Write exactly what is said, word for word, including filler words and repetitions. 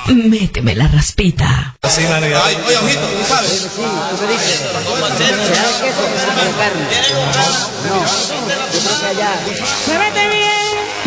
Méteme la raspita. Así, man. Oye, oye, ojito, ¿tú sabes? Sí, tú me dices. ¿Con queso o con carne? No, yo creo que allá.